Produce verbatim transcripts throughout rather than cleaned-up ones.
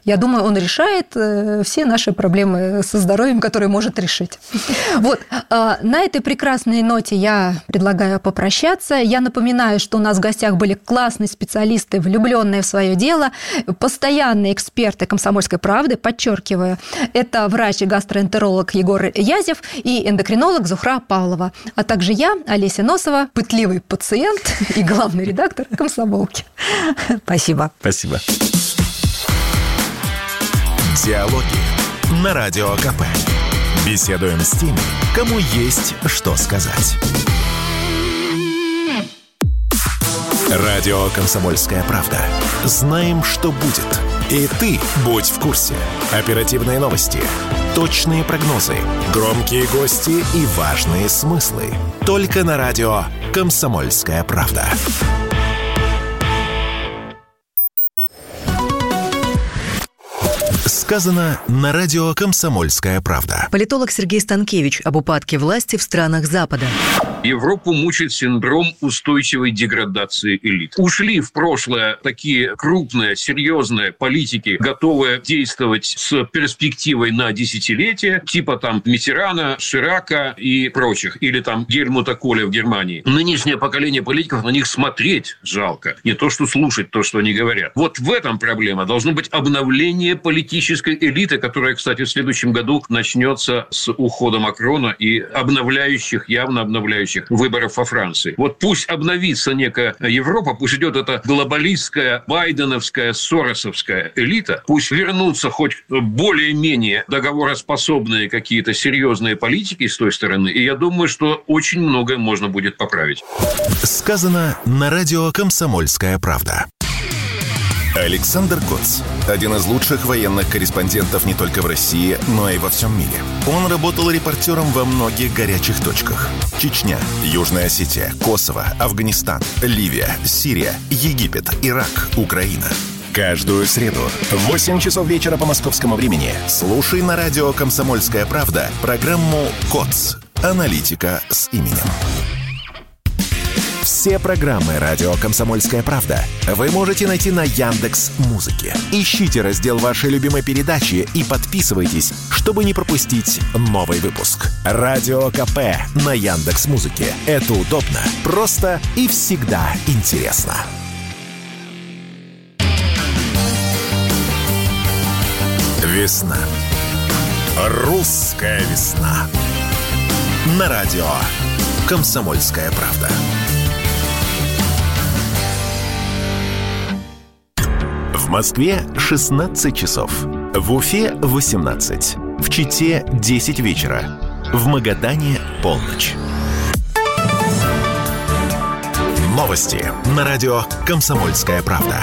я думаю, он решает все наши проблемы со здоровьем, которые может решить. Вот. На этой прекрасной ноте я предлагаю попрощаться. Я напоминаю, что у нас в гостях были классные специалисты, влюбленные в свое дело, постоянные эксперты «Комсомольской правды», подчеркиваю, это врач и гастроэнтеролог Егор Язев и эндокринолог Зухра Павлова, а также я, Олеся Носова, пытливый пациент и главный редактор «Комсомолки». Спасибо. Спасибо. Диалоги на Радио КП. Беседуем с теми, кому есть что сказать. Радио «Комсомольская правда». Знаем, что будет. И ты будь в курсе. Оперативные новости, точные прогнозы, громкие гости и важные смыслы. Только на радио «Комсомольская правда». Сказано на радио «Комсомольская правда». Политолог Сергей Станкевич об упадке власти в странах Запада. Европу мучает синдром устойчивой деградации элит. Ушли в прошлое такие крупные, серьезные политики, готовые действовать с перспективой на десятилетия, типа там Миттерана, Ширака и прочих, или там Гельмута Коля в Германии. Нынешнее поколение политиков, на них смотреть жалко, не то что слушать то, что они говорят. Вот в этом проблема. Должно быть обновление политической элиты, которая, кстати, в следующем году начнется с ухода Макрона и обновляющих, явно обновляющих выборов во Франции. Вот пусть обновится некая Европа, пусть идет эта глобалистская, байденовская, соросовская элита, пусть вернутся хоть более-менее договороспособные какие-то серьезные политики с той стороны, и я думаю, что очень многое можно будет поправить. Сказано на радио «Комсомольская правда». Александр Коц – один из лучших военных корреспондентов не только в России, но и во всем мире. Он работал репортером во многих горячих точках. Чечня, Южная Осетия, Косово, Афганистан, Ливия, Сирия, Египет, Ирак, Украина. Каждую среду в восемь часов вечера по московскому времени слушай на радио «Комсомольская правда» программу «Коц. Аналитика с именем». Все программы «Радио Комсомольская правда» вы можете найти на Яндекс.Музыке. Ищите раздел вашей любимой передачи и подписывайтесь, чтобы не пропустить новый выпуск. Радио КП на Яндекс.Музыке. Это удобно, просто и всегда интересно. Весна. Русская весна. На радио «Комсомольская правда». В Москве шестнадцать часов. В Уфе восемнадцать. В Чите десять вечера. В Магадане полночь. Новости на радио «Комсомольская правда».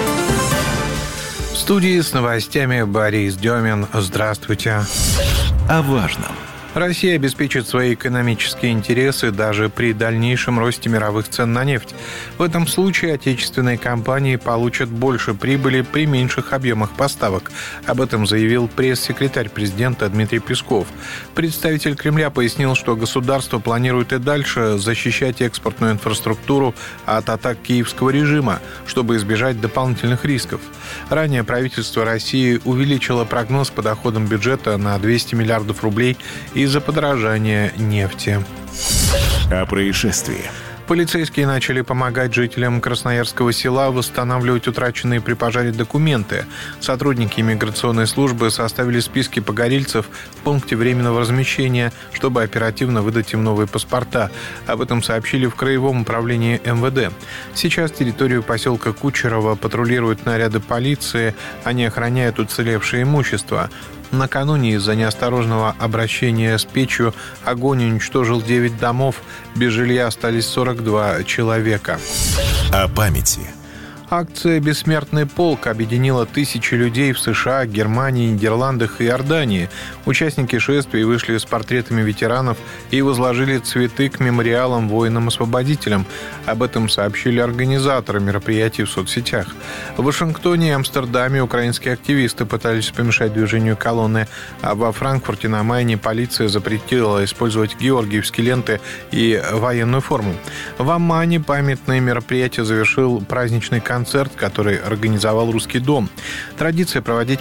В студии с новостями Борис Демин. Здравствуйте. О важном. Россия обеспечит свои экономические интересы даже при дальнейшем росте мировых цен на нефть. В этом случае отечественные компании получат больше прибыли при меньших объемах поставок. Об этом заявил пресс-секретарь президента Дмитрий Песков. Представитель Кремля пояснил, что государство планирует и дальше защищать экспортную инфраструктуру от атак киевского режима, чтобы избежать дополнительных рисков. Ранее правительство России увеличило прогноз по доходам бюджета на двести миллиардов рублей и из-за подорожания нефти. О происшествии. Полицейские начали помогать жителям Красноярского села восстанавливать утраченные при пожаре документы. Сотрудники иммиграционной службы составили списки погорельцев в пункте временного размещения, чтобы оперативно выдать им новые паспорта. Об этом сообщили в Краевом управлении эм вэ дэ. Сейчас территорию поселка Кучерово патрулируют наряды полиции, они охраняют уцелевшее имущество. Накануне из-за неосторожного обращения с печью огонь уничтожил девять домов. Без жилья остались сорок два человека. О памяти. Акция «Бессмертный полк» объединила тысячи людей в США, Германии, Нидерландах и Иордании. Участники шествия вышли с портретами ветеранов и возложили цветы к мемориалам воинам-освободителям. Об этом сообщили организаторы мероприятий в соцсетях. В Вашингтоне и Амстердаме украинские активисты пытались помешать движению колонны, а во Франкфурте на Майне полиция запретила использовать георгиевские ленты и военную форму. В Аммане памятное мероприятие завершил праздничный концерт, который организовал Русский дом. Традиция проводить